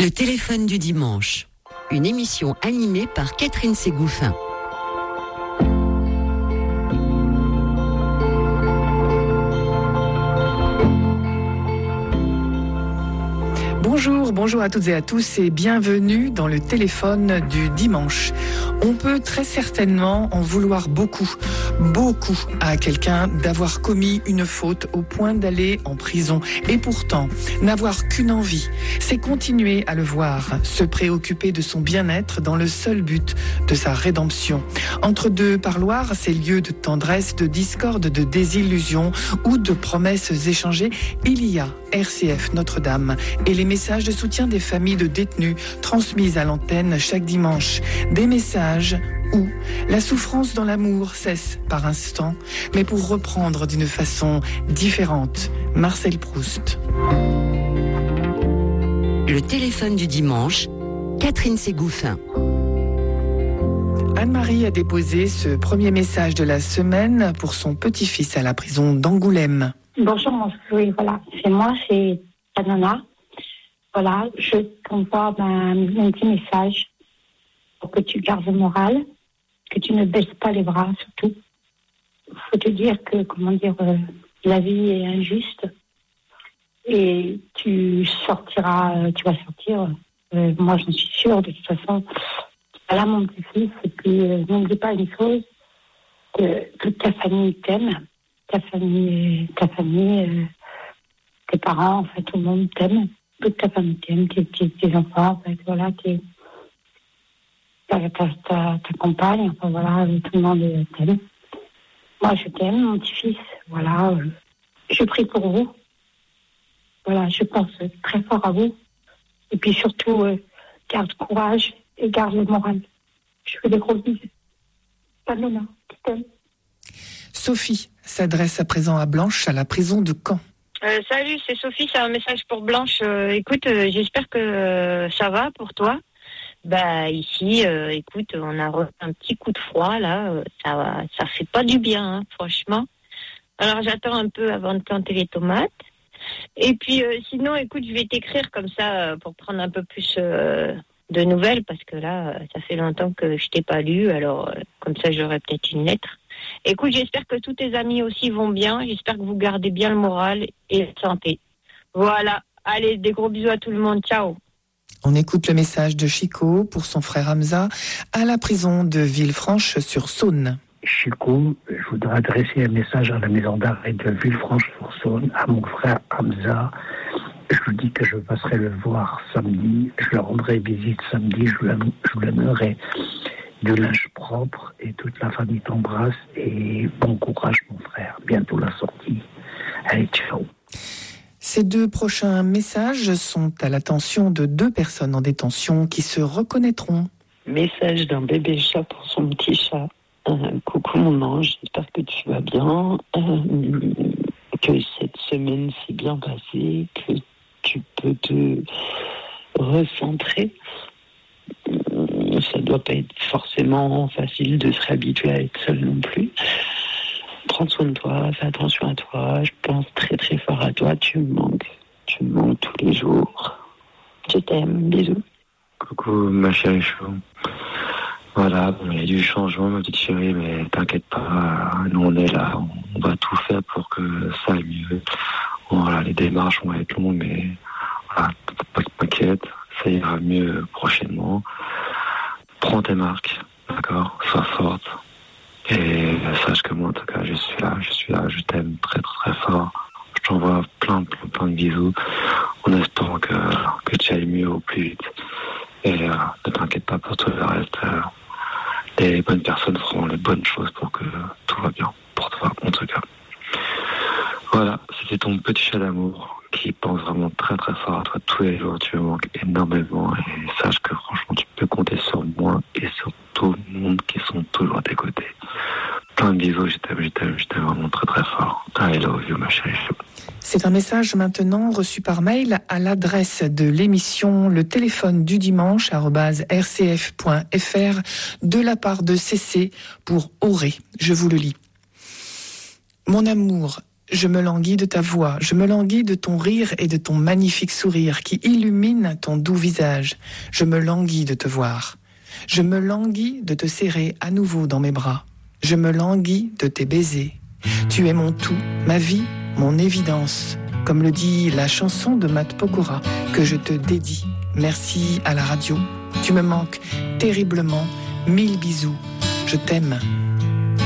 Le téléphone du dimanche. Une émission animée par Catherine Ségouffin. Bonjour à toutes et à tous et bienvenue dans le téléphone du dimanche. On peut très certainement en vouloir beaucoup à quelqu'un d'avoir commis une faute au point d'aller en prison. Et pourtant, n'avoir qu'une envie, c'est continuer à le voir, se préoccuper de son bien-être dans le seul but de sa rédemption. Entre deux parloirs, ces lieux de tendresse, de discorde, de désillusion ou de promesses échangées, il y a RCF Notre-Dame et les messages de soutien des familles de détenus transmises à l'antenne chaque dimanche. Des messages où la souffrance dans l'amour cesse par instant, mais pour reprendre d'une façon différente. Marcel Proust. Le téléphone du dimanche, Catherine Ségouffin. Anne-Marie a déposé ce premier message de la semaine pour son petit-fils à la prison d'Angoulême. Bonjour, oui, voilà, c'est moi, c'est Anana. Voilà, je t'envoie un petit message pour que tu gardes le moral, que tu ne baisses pas les bras surtout. Il faut te dire que, la vie est injuste et tu vas sortir. Moi, j'en suis sûre, de toute façon. Voilà, mon petit-fils, et puis n'oublie pas une chose, que toute ta famille t'aime, ta famille, tes parents, enfin, tout le monde t'aime. Toute ta famille t'aime, tes enfants, en fait, voilà, ta compagne, enfin voilà, tout le monde t'aime. Moi, je t'aime, mon petit-fils, voilà, je prie pour vous. Voilà, je pense très fort à vous. Et puis surtout, garde courage et garde le moral. Je fais des gros bisous. Panona, je t'aime. Sophie s'adresse à présent à Blanche, à la prison de Caen. Salut, c'est Sophie, c'est un message pour Blanche. Écoute, j'espère que ça va pour toi. Ici, écoute, on a un petit coup de froid, là. Ça fait pas du bien, hein, franchement. Alors, j'attends un peu avant de planter les tomates. Et puis, sinon, écoute, je vais t'écrire comme ça pour prendre un peu plus de nouvelles, parce que là, ça fait longtemps que je t'ai pas lu. Alors, comme ça, j'aurai peut-être une lettre. Écoute, j'espère que tous tes amis aussi vont bien. J'espère que vous gardez bien le moral et la santé. Voilà. Allez, des gros bisous à tout le monde. Ciao. On écoute le message de Chico pour son frère Hamza à la prison de Villefranche-sur-Saône. Chico, je voudrais adresser un message à la maison d'arrêt de Villefranche-sur-Saône, à mon frère Hamza. Je lui dis que je passerai le voir samedi. Je le rendrai visite samedi. Je lui amènerai du linge propre et toute la famille t'embrasse et bon courage mon frère, bientôt la sortie. Allez, ciao. Ces deux prochains messages sont à l'attention de deux personnes en détention qui se reconnaîtront. Message d'un bébé chat pour son petit chat. Coucou mon ange, j'espère que tu vas bien, que cette semaine s'est bien passée, que tu peux te recentrer. Ça doit pas être forcément facile de se réhabituer à être seul non plus. Prends soin de toi, fais attention à toi, je pense très très fort à toi, tu me manques tous les jours. Je t'aime, bisous. Coucou ma chérie chou. Voilà, il y a du changement ma petite chérie, mais t'inquiète pas, nous on est là, on va tout faire pour que ça aille mieux. Voilà, les démarches vont être longues, mais voilà, t'inquiète, ça ira mieux prochainement. Prends tes marques, d'accord, sois forte. Et sache que moi, en tout cas, je suis là, je t'aime très très très fort. Je t'envoie plein de bisous, en espérant que tu ailles mieux au plus vite. Et ne t'inquiète pas pour tout le reste. Les bonnes personnes feront les bonnes choses pour que tout va bien, pour toi, en tout cas. Voilà, c'était ton petit chat d'amour qui pense vraiment très très fort à toi tous les jours. Tu me manques énormément et sache que franchement tu peux compter sur moi et sur tout le monde qui sont toujours à tes côtés. Plein de bisous, je t'aime vraiment très très fort. I love you ma chérie. C'est un message maintenant reçu par mail à l'adresse de l'émission Le téléphone du dimanche @rcf.fr de la part de CC pour Auré. Je vous le lis. Mon amour, Je me languis de ta voix, je me languis de ton rire et de ton magnifique sourire qui illumine ton doux visage. Je me languis de te voir. Je me languis de te serrer à nouveau dans mes bras. Je me languis de tes baisers. Tu es mon tout, ma vie, mon évidence. Comme le dit la chanson de Matt Pokora que je te dédie. Merci à la radio. Tu me manques terriblement. 1000 bisous. Je t'aime.